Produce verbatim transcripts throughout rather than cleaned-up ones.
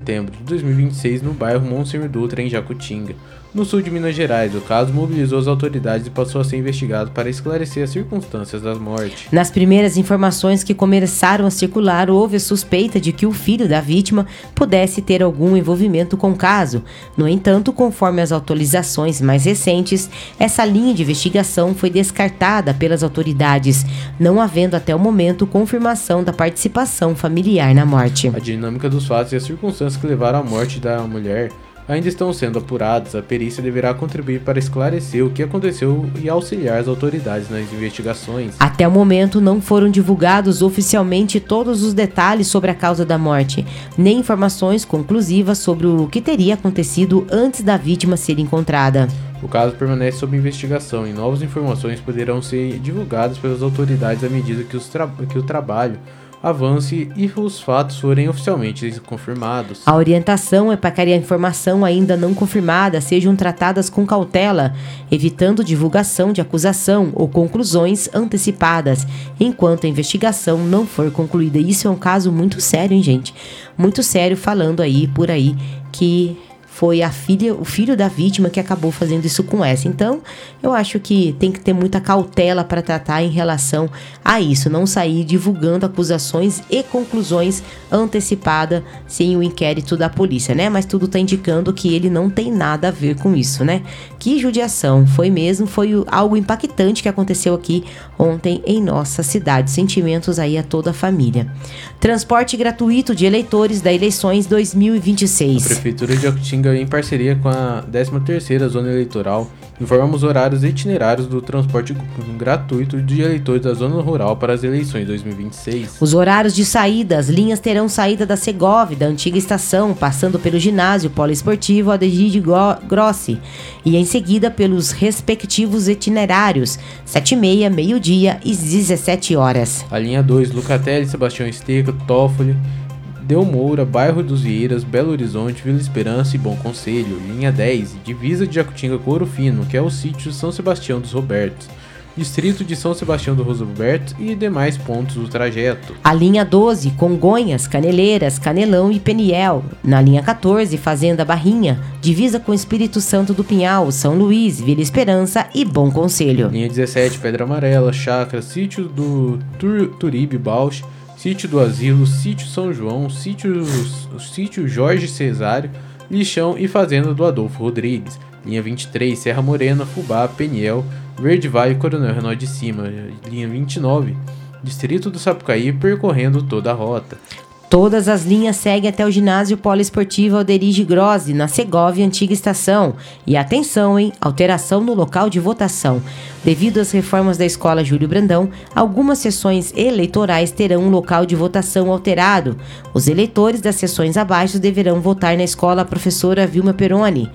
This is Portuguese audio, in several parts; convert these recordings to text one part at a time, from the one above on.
setembro de dois mil e vinte e seis no bairro Monsenhor Dutra, em Jacutinga, no sul de Minas Gerais. O caso mobilizou as autoridades e passou a ser investigado para esclarecer as circunstâncias da morte. Nas primeiras informações que começaram a circular, houve a suspeita de que o filho da vítima pudesse ter algum envolvimento com o caso. No entanto, conforme as atualizações mais recentes, essa linha de investigação foi descartada pelas autoridades, não havendo até o momento confirmação da participação familiar na morte. A dinâmica dos fatos e as circunstâncias que levaram à morte da mulher ainda estão sendo apuradas. A perícia deverá contribuir para esclarecer o que aconteceu e auxiliar as autoridades nas investigações. Até o momento não foram divulgados oficialmente todos os detalhes sobre a causa da morte, nem informações conclusivas sobre o que teria acontecido antes da vítima ser encontrada. O caso permanece sob investigação e novas informações poderão ser divulgadas pelas autoridades à medida que, os tra- que o trabalho avance e os fatos forem oficialmente confirmados. A orientação é para que a informação ainda não confirmada sejam tratadas com cautela, evitando divulgação de acusação ou conclusões antecipadas, enquanto a investigação não for concluída. Isso é um caso muito sério, hein, gente? Muito sério, falando aí, por aí, que foi a filha, o filho da vítima que acabou fazendo isso com essa. Então, eu acho que tem que ter muita cautela para tratar em relação a isso. Não sair divulgando acusações e conclusões antecipadas sem o inquérito da polícia, né? Mas tudo tá indicando que ele não tem nada a ver com isso, né? Que judiação. Foi mesmo, foi algo impactante que aconteceu aqui ontem em nossa cidade. Sentimentos aí a toda a família. Transporte gratuito de eleitores das eleições dois mil e vinte e seis. A Prefeitura de Jacutinga, em parceria com a décima terceira Zona Eleitoral, informa os horários e itinerários do transporte gratuito de eleitores da Zona Rural para as eleições dois mil e vinte e seis. Os horários de saída, as linhas terão saída da Segov, da antiga estação, passando pelo ginásio poliesportivo Adeildo Grossi, e em seguida pelos respectivos itinerários, sete e meia, meio-dia e dezessete horas. A linha dois, Lucatelli, Sebastião Esteca, Toffoli, Del Moura, Bairro dos Vieiras, Belo Horizonte, Vila Esperança e Bom Conselho. Linha dez, divisa de Jacutinga com Ouro Fino, que é o sítio São Sebastião dos Robertos, distrito de São Sebastião dos Robertos e demais pontos do trajeto. A linha doze, Congonhas, Caneleiras, Canelão e Peniel. Na linha quatorze, Fazenda Barrinha, divisa com Espírito Santo do Pinhal, São Luís, Vila Esperança e Bom Conselho. Linha dezessete, Pedra Amarela, Chácara, sítio do Tur- Turibe Bausch, Sítio do Asilo, Sítio São João, Sítio, Sítio Jorge Cesário, Lixão e Fazenda do Adolfo Rodrigues. Linha vinte e três, Serra Morena, Fubá, Peniel, Verde Vale e Coronel Renal de Cima. Linha vinte e nove, Distrito do Sapucaí, percorrendo toda a rota. Todas as linhas seguem até o ginásio poliesportivo Alderige Grossi, na Segovia, antiga estação. E atenção, hein? Alteração no local de votação. Devido às reformas da Escola Júlio Brandão, algumas sessões eleitorais terão um local de votação alterado. Os eleitores das sessões abaixo deverão votar na Escola Professora Vilma Peroni.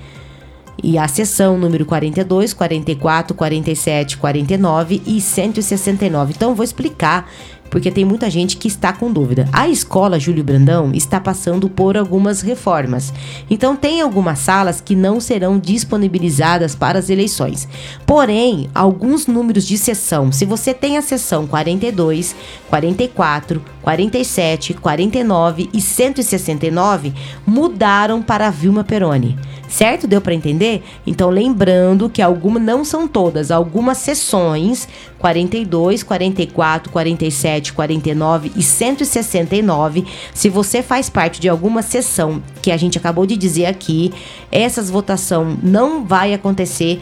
E a seção número quarenta e dois, quarenta e quatro, quarenta e sete, quarenta e nove e cento e sessenta e nove. Então, vou explicar, porque tem muita gente que está com dúvida. A Escola Júlio Brandão está passando por algumas reformas. Então, tem algumas salas que não serão disponibilizadas para as eleições. Porém, alguns números de sessão, se você tem a seção quarenta e dois, quarenta e quatro, quarenta e sete, quarenta e nove e cento e sessenta e nove, mudaram para a Vilma Peroni. Certo? Deu para entender? Então, lembrando que algumas, não são todas, algumas sessões, quarenta e dois, quarenta e quatro, quarenta e sete, quarenta e nove e cento e sessenta e nove, se você faz parte de alguma sessão que a gente acabou de dizer aqui, essas votação não vai acontecer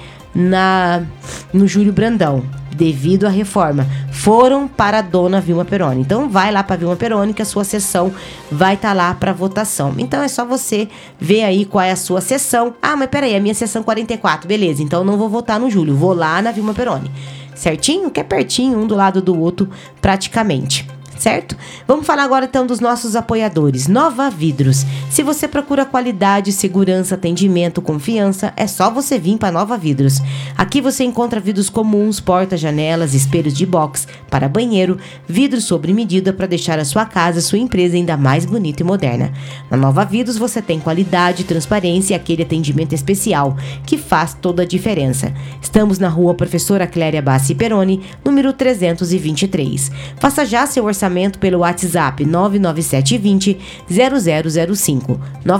na, no Júlio Brandão, devido à reforma. Foram para a dona Vilma Peroni. Então, vai lá para a Vilma Peroni que a sua sessão vai estar tá lá para votação. Então, é só você ver aí qual é a sua sessão. Ah, mas peraí, a minha sessão quarenta e quatro. Beleza, então não vou votar no Júlio. Vou lá na Vilma Peroni. Certinho? Que é pertinho, um do lado do outro, praticamente. Certo? Vamos falar agora então dos nossos apoiadores. Nova Vidros. Se você procura qualidade, segurança, atendimento, confiança, é só você vir para Nova Vidros. Aqui você encontra vidros comuns, portas, janelas, espelhos de box para banheiro, vidros sobre medida para deixar a sua casa, sua empresa ainda mais bonita e moderna. Na Nova Vidros você tem qualidade, transparência e aquele atendimento especial que faz toda a diferença. Estamos na rua Professora Cléria Bassi Peroni, número trezentos e vinte e três. Faça já seu orçamento pelo WhatsApp nove nove sete dois zero zero zero zero cinco.